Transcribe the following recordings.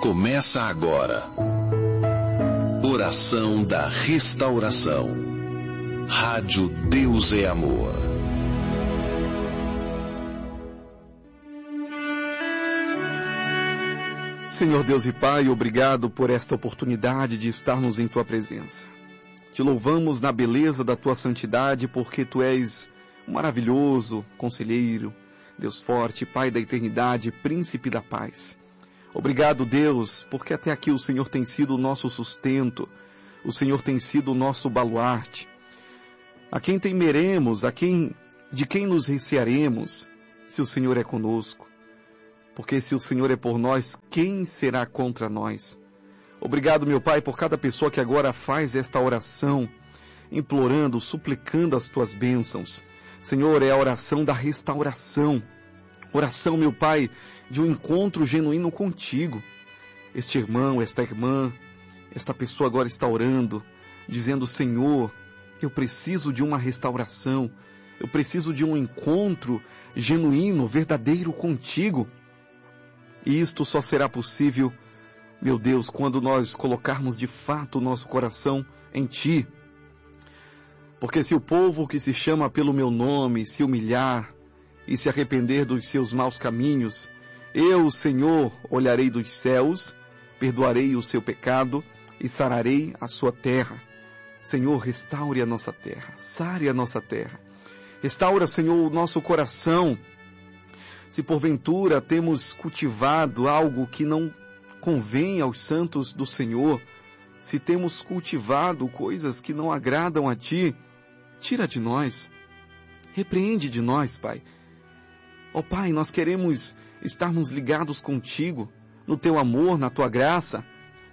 Começa agora. Oração da Restauração. Rádio Deus é Amor. Senhor Deus e Pai, obrigado por esta oportunidade de estarmos em Tua presença. Te louvamos na beleza da Tua santidade, porque Tu és um maravilhoso conselheiro, Deus forte, Pai da eternidade, príncipe da paz. Obrigado, Deus, porque até aqui o Senhor tem sido o nosso sustento, o Senhor tem sido o nosso baluarte. A quem temeremos, de quem nos recearemos, se o Senhor é conosco? Porque se o Senhor é por nós, quem será contra nós? Obrigado, meu Pai, por cada pessoa que agora faz esta oração, implorando, suplicando as Tuas bênçãos. Senhor, é a oração da restauração. Oração, meu Pai, de um encontro genuíno contigo. Este irmão, esta irmã, esta pessoa agora está orando, dizendo, Senhor, eu preciso de uma restauração, eu preciso de um encontro genuíno, verdadeiro contigo. E isto só será possível, meu Deus, quando nós colocarmos de fato o nosso coração em Ti. Porque se o povo que se chama pelo meu nome se humilhar e se arrepender dos seus maus caminhos, eu, Senhor, olharei dos céus, perdoarei o seu pecado e sararei a sua terra. Senhor, restaure a nossa terra, sare a nossa terra. Restaura, Senhor, o nosso coração. Se porventura temos cultivado algo que não convém aos santos do Senhor, se temos cultivado coisas que não agradam a Ti, tira de nós, repreende de nós, Pai. Ó Pai, nós queremos estarmos ligados contigo, no Teu amor, na Tua graça.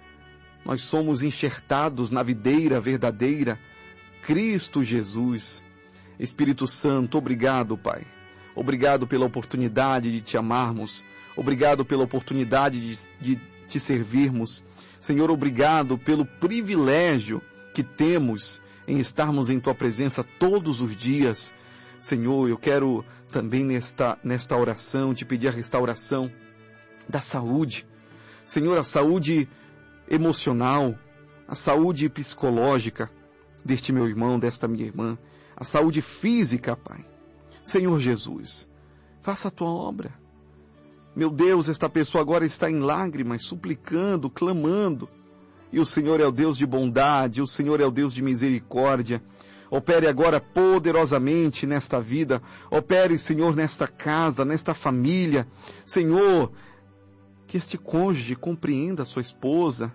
Nós somos enxertados na videira verdadeira, Cristo Jesus. Espírito Santo, obrigado, Pai. Obrigado pela oportunidade de Te amarmos. Obrigado pela oportunidade de Te servirmos. Senhor, obrigado pelo privilégio que temos em estarmos em Tua presença todos os dias. Senhor, eu quero também nesta oração Te pedir a restauração da saúde. Senhor, a saúde emocional, a saúde psicológica deste meu irmão, desta minha irmã, a saúde física, Pai. Senhor Jesus, faça a Tua obra. Meu Deus, esta pessoa agora está em lágrimas, suplicando, clamando. E o Senhor é o Deus de bondade, o Senhor é o Deus de misericórdia. Opere agora poderosamente nesta vida. Opere, Senhor, nesta casa, nesta família. Senhor, que este cônjuge compreenda a sua esposa.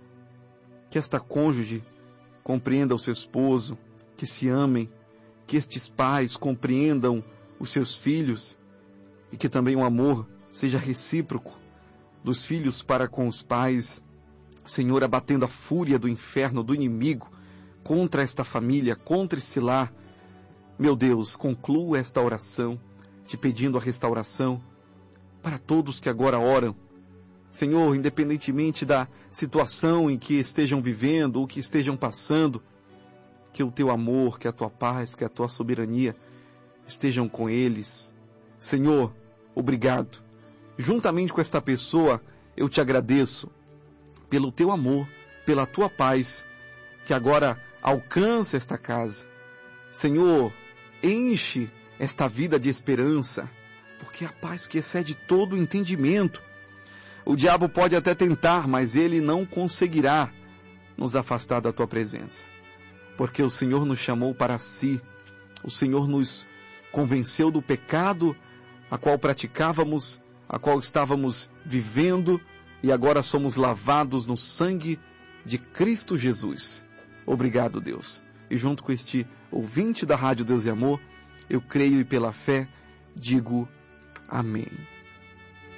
Que esta cônjuge compreenda o seu esposo. Que se amem. Que estes pais compreendam os seus filhos. E que também o amor seja recíproco dos filhos para com os pais. Senhor, abatendo a fúria do inferno, do inimigo, contra esta família, contra este lar. Meu Deus, conclua esta oração, Te pedindo a restauração para todos que agora oram. Senhor, independentemente da situação em que estejam vivendo ou que estejam passando, que o Teu amor, que a Tua paz, que a Tua soberania estejam com eles. Senhor, obrigado. Juntamente com esta pessoa, eu Te agradeço pelo Teu amor, pela Tua paz, que agora alcança esta casa. Senhor, enche esta vida de esperança, porque a paz que excede todo o entendimento. O diabo pode até tentar, mas ele não conseguirá nos afastar da Tua presença, porque o Senhor nos chamou para si, o Senhor nos convenceu do pecado a qual praticávamos, a qual estávamos vivendo, e agora somos lavados no sangue de Cristo Jesus. Obrigado, Deus. E junto com este ouvinte da Rádio Deus e Amor, eu creio e pela fé digo amém.